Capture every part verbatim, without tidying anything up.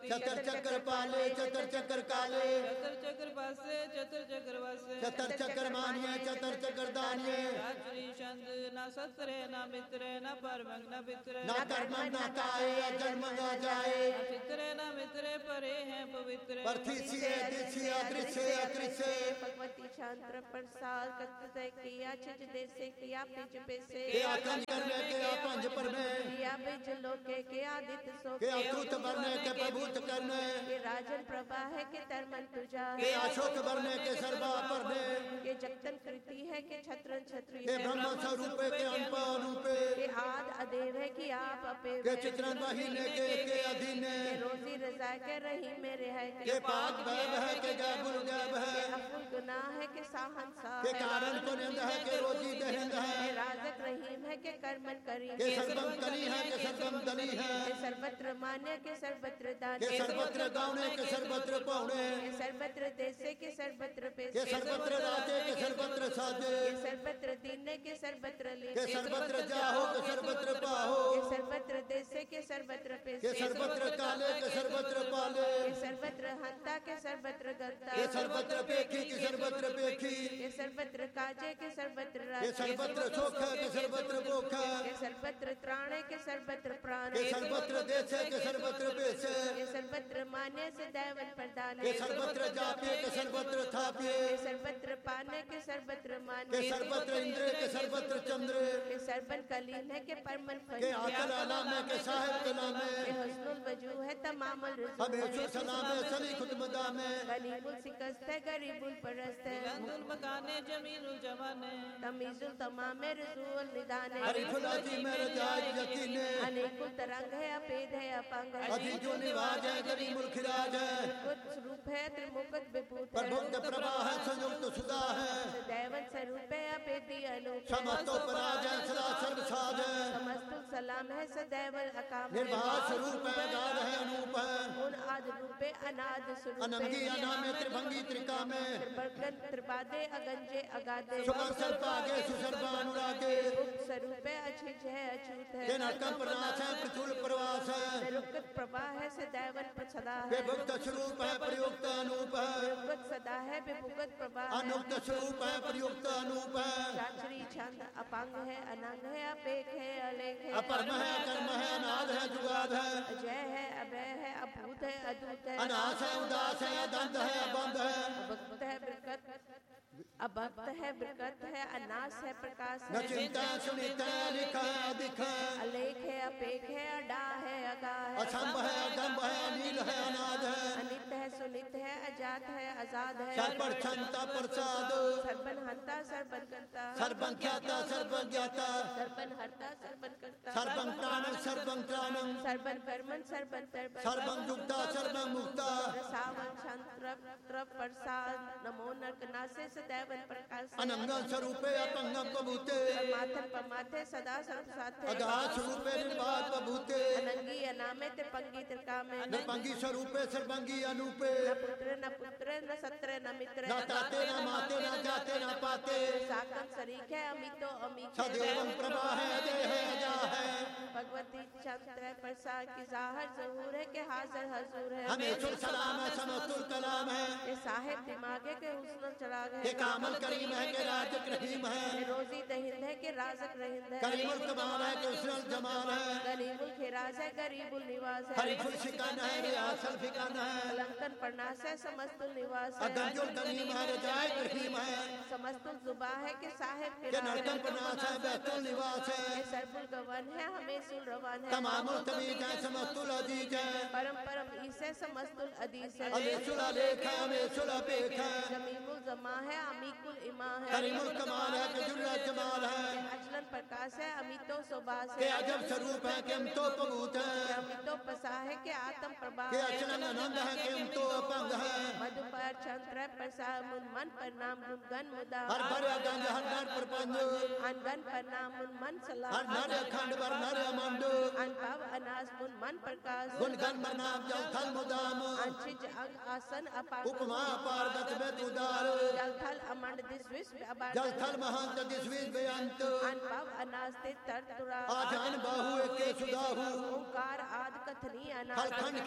चतर चक्र पाले चतर चक्र काले चतर चक्र पासे चतर चक्र वासे चतर चक्र मानिए चतर चक्र दानिए रात्रि चंद न सत्रे न मित्रे न परमंग न पित्रे न कर्म न काए जन्म न जाए न पित्रे न मित्रे परे हैं पवित्र परथिसिए दिसिए अदृश्य अदृश्य भगवती शांत्र प्रसाद कत्ते किया छज देसे किया पिज पेसे के आकन करने के पंज पर में किया बिज लोके के आदित्य सो के अतुत बरने के प्रभुत करने के राजन प्रभा है के तरमन तुझा के अशोक बरने के सर्वा परने के जगतन कृति है के छत्रन छत्री के ब्रह्म स्वरूप के अनप अनुपे के आद अदेव है कि आप अपे के चित्रन वाहिने के के अधीन के रोजी रजा के रही मेरे है के पाक वैभ है के गैबुल गैब है के अफुल गुनाह है के साहन सा के कारण को निंद है के रोजी दहिंद है के राजक रहीम है के कर्मन करीम के सर्वम कली है के सर्वम दली है के सर्वत्र मान्य के सर्वत्र दान के सर्वत्र गाउने के सर्वत्र पौने के सर्वत्र देसे के सर्वत्र के पेसे सर्वत्र राजे के सर्वत्र साजे के सर्वत्र दीने के सर्वत्र ले के सर्वत्र जाहो के सर्वत्र पाहो के सर्वत्र देसे के सर्वत्र के पेसे सर्वत्र काले के सर्वत्र पाले के सर्वत्र हंता के सर्वत्र गंता के सर्वत्र पेखी के सर्वत्र पेखी के सर्वत्र काजे के सर्वत्र के राजे सर्वत्र सोख के सर्वत्र बोख के सर्वत्र त्राणे के सर्वत्र प्राण के सर्वत्र देश के सर्वत्र पेश के सर्वत्र मान्य से दैवन प्रदान के सर्वत्र जापे के सर्वत्र थापे के सर्वत्र पाने के सर्वत्र के मान्य सर्वत्र इंद्र के सर्वत्र चंद्र के सर्वन कलीन है के परमन के फल आकल आलाम है के साहिब कलाम के है हुस्नुल वजू है तमामुल रुजू हमेशा सलाम है सली खुदमदा में गनीमुल सिकस्त है गरीबुल परस्त है बुलंदुल मकाने जमीनुल जवाने तमीजुल तमाम है रसूल निदान है हरिफुला जी मेरे जाज यकीन अनेकुल तरंग है अपेद है अपंग है अजी जो निवाज है गरीबुल खिराज है त्रिमुख स्वरूप है त्रिमुखत विभूत है प्रभुक्त प्रभा है संयुक्त सुधा है दैवन स्वरूप है अपेदी अनूप समस्तो पराज है सदा सर्व साज है समस्तुल सलाम है सदैव अकाम है निर्भाष रूप है गाढ़ है अनूप है उन आदि रूपे अनाद स्वरूप अनंगी अनामे त्रिभंगी त्रिका में त्रिबर्गन त्रिपादे अगंजे अगादे सुपर सर्पागे सुसर्पा अनुरागे रूप स्वरूप है अछिज है अछूत है के नरकम प्रनाश है प्रचुल प्रवास है निरुक्त प्रभा है सदैवन पर सदा के है भक्त स्वरूप है प्रयुक्त अनूप है निरुक्त सदा है विभुगत प्रभा है अनुक्त स्वरूप है प्रयुक्त अनूप है चाचरी छंद अपांग है अनंग है अपेख है अलेख है अपरम है अकर्म है अनाद है जुगाद है अजय है अभय है अभूत है अद्भुत है अनास है उदास है अदंत है अबंध है अभक्त है बरकत अभक्त है बरकत है अनास है प्रकाश न है चिंता सुनिता लिखा अधिक है अलेख है अपेख है अडा है अगा है असंभ है अदम्भ है अनिल है अनाद है अनित है सुनित है अजात है आजाद है सर्पर क्षमता प्रसाद सर्वन हंता सर्वन करता सर्वं ख्याता सर्वं ज्ञाता सर्वन हरता सर्वन करता सर्वं प्राणं सर्वं त्राणं सर्वन कर्मन सर्वन तर्पण सर्वं युक्ता सर्वं मुक्ता सावन शांत्र त्रप प्रसाद नमो नरक नासे सदैवन प्रकाश अनंगं स्वरूपे अपंगं बभूते माथन पमाथे सदा सर्व साथे अगाध स्वरूपे निर्वाद बभूते अनंगी अनामे ते पंगी त्रिकामे न निर्भंगी स्वरूपे सर्वंगी अनूपे पुत्र न पुत्र न सत्र न मित्र न ताते न माते न जाते न पाते साकन सरीख है अमितो अमीत है सदैवं प्रभा है अजय है अजा है भगवती चंद्र प्रसाद की जाहर जहूर है के हाजिर हजूर है हमेशुल सलाम है समस्तुल कलाम है के साहिब दिमागे के हुस्न चराग के है कामल करीम है के राजक रहीम है के रोजी दहिंद है के राजक रहिंद है करीमुल कमाल है के उसरल जमाल है गरीबुल खिराज है गरीबुल निवास है हरिफुल शिकान है रियासल फिकान है अलंकन प्रणास है समस्तुल निवास है अगंजुल गनीम है रजाय रहीम है समस्तुल जुबा है के साहिब के के नरकम प्रनाश है बैतुल निवास है के सरबुल गवन है हमेशुल रवान है तमामुल तमीज है समस्तुल अजीज है परम परम ईसे समस्तुल अदीस है अलेशुल अलेख है अमेशुल अपेख है जमीमुल जमा है अमीकुल इमा है करीमुल कमाल है के जुर्रा जमाल है अचलन प्रकाश है अमितो सुबास के है अजब स्वरूप है के हम तो पबूत है अमितो पसा है के आत्म प्रभा के है अचलन आनंद है के हम तो अपंग है मधु पर चंद्र प्रसाद मुन मन पर नाम गुण मुदा हर भर गंज हर नर प्रपंज अनगन पर नाम मुन मन सलाह हर नर अखंड वर नर अमंड अनभाव अनास मुन मन प्रकाश गुण गण मनाम जल थल मुदाम अंशिज अंग आसन अपार उपमा पारगत में तुदार जल थल अमंड दिस विश्व अबार जल थल महंत दिस्विस बेअंत अनभाव अनास ते तर तुरा आजान बाहु एके सुदाहु ओंकार आद कथनी अनाथ हर खंड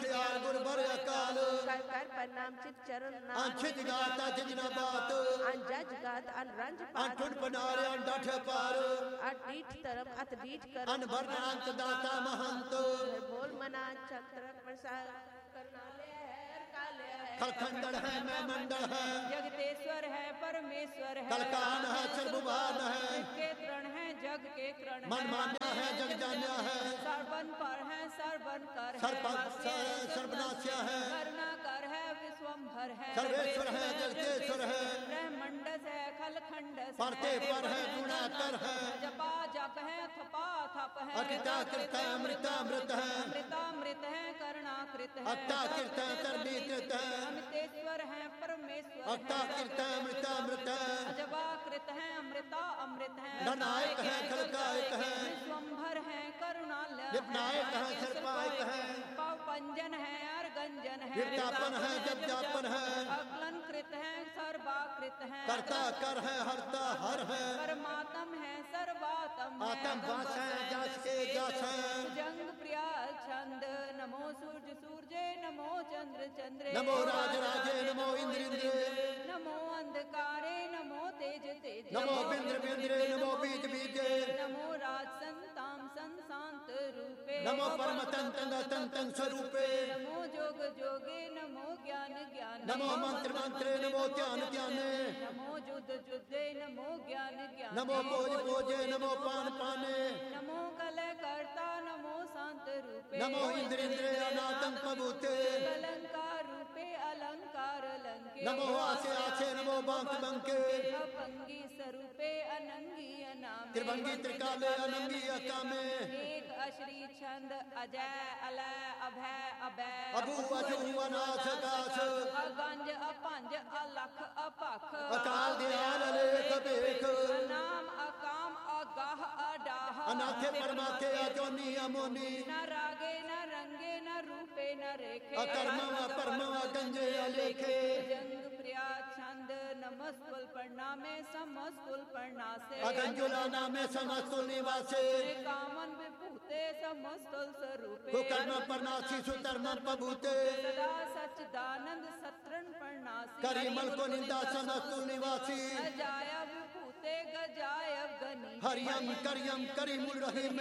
दयाल गुर बर अकाल कर कर प्रणाम चित चरण नाम अंछित गाता जिजना बात अन जज गात अन रंज पात अंठुन पनारे अन डठ पार अट डीठ तरफ अत डीठ कर अन वर्णांत दाता महंत बोल मना चंद्र प्रसाद करनाले है काले है खलखंडल है मैं मंडल है जगतेश्वर है परमेश्वर है कलकान है सर्वभान है के तृण है जग के तृण है मन मान्या है जग जान्या है सर्वन पर है सर्वन कर है सर्प सर्वनाश्य है करुणा कर है विश्वम्भर है सर्वेश्वर है जगतेश्वर है ब्रह्मंडस है खलखंडस परते पर है गुणाकर है जपा जप है थपा थप है अकिता कृत है अमृतामृत है अमृतामृत है करुणाकृत है अक्ता कृत है कर्मीकृत है अमितेश्वर है परमेश्वर अक्ता कृत है अमृतामृत है अजबाकृत है अमृता अमृत है गणनायक है खलकायक है विश्वम्भर है करुणालय निपनायक है सर्पायक है पंजन है अर्गंजन है विज्ञापन है जपजापन है अक्लन कृत है सर्वाकृत है कर्ता कर है हरता हर है परमात्म है सर्वात्म आत्म वास है जास के जास है जंग प्रिया छंद नमो सूर्य सूर्य नमो चंद्र चंद्र नमो राज राजे नमो इंद्र इंद्र नमो अंधकारे नमो तेज तेज नमो बिंद्र बिंद्र नमो बीज बीज नमो राज संताम संशांत रूपे नमो परम तंतन तंतन स्वरूपे नमो जोग जोगे नमो ज्ञान ज्ञान नमो मंत्र मंत्रे नमो ध्यान ध्याने नमो युद्ध युद्धे नमो ज्ञान ज्ञान नमो भोज भोजे नमो पान पाने नमो कलय कर्ता नमो शांत रूपे नमो इंद्र इंद्र अनातम पबूते अलंकार रूपे अलंकार लंके नमो आसे आसे नमो बांक बंके अपंगी स्वरूपे अनंगी अनामे त्रिभंगी त्रिकाले अनंगी अकामे एक अश्री छंद अजय अलय अभय अभय अबू अजू अनाथ दास अगंज अपंज अलख अपख अकाल दयाल अलेख बेख अनाम अकाम अगाह अडाह अनाथे परमाथे अजोनी अमोनी न रागे न रंगे न रूपे न रेखे अकर्मम अपरमम अगंजे अलेखे जंग प्रिया छंद नमस्तुल प्रणामे समस्तुल प्रणासे अगंजुला नामे समस्तुल निवासे कामन विभूते समस्तुल स्वरूपे कुकर्म परनासी सुतर्म पबूते सदा सच्चिदानंद सत्रण प्रणासी करीमल को निंदा समस्तुल निवासी अजाय विभूते गजाय गनी हरियम करियम करीमुल रहीम